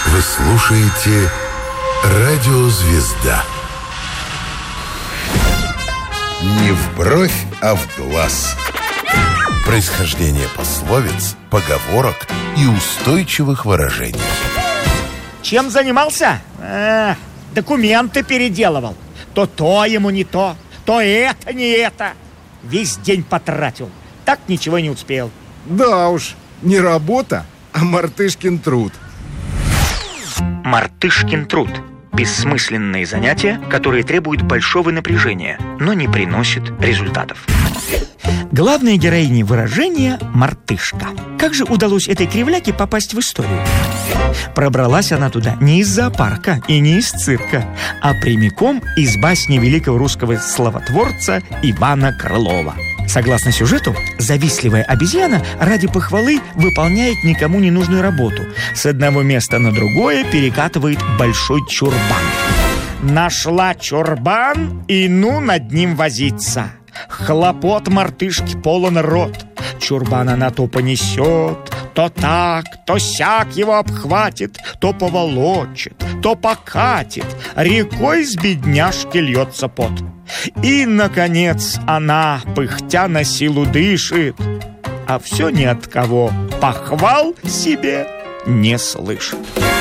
Вы слушаете «Радио Звезда». Не в бровь, а в глаз. Происхождение пословиц, поговорок и устойчивых выражений. Чем занимался? Документы переделывал. То ему не то это не это. Весь день потратил. Так ничего не успел. Да уж, не работа, а мартышкин труд. Мартышкин труд – бессмысленные занятия, которые требуют большого напряжения, но не приносят результатов. Главная героиня выражения – мартышка. Как же удалось этой кривляке попасть в историю? Пробралась она туда не из зоопарка и не из цирка, а прямиком из басни великого русского словотворца Ивана Крылова. Согласно сюжету, завистливая обезьяна ради похвалы выполняет никому не нужную работу. С одного места на другое перекатывает большой чурбан. Нашла чурбан, и ну над ним возиться. Хлопот мартышки полон рот. Чурбан она то понесет, то так, то сяк его обхватит, то поволочит, то покатит. Рекой с бедняжки льется пот. И, наконец, она, пыхтя, на силу дышит, а все ни от кого похвал себе не слышит.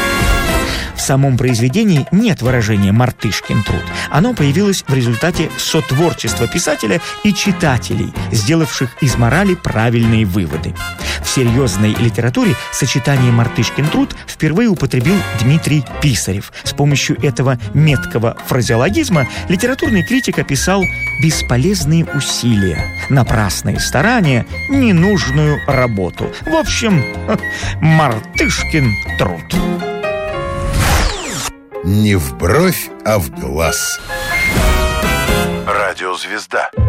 В самом произведении нет выражения «мартышкин труд». Оно появилось в результате сотворчества писателя и читателей, сделавших из морали правильные выводы. В серьезной литературе сочетание «мартышкин труд» впервые употребил Дмитрий Писарев. С помощью этого меткого фразеологизма литературный критик описал бесполезные усилия, напрасные старания, ненужную работу. В общем, мартышкин труд. Не в бровь, а в глаз. Радио Звезда.